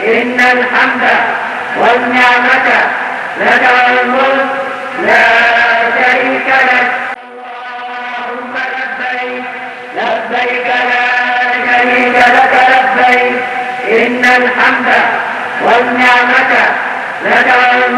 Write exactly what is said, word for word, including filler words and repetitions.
إن الحمد والنعمة لك والملك لا شريك لك. اللهم لبيك لبيك لا شريك لك لبيك إن الحمد والنعمة لك والملك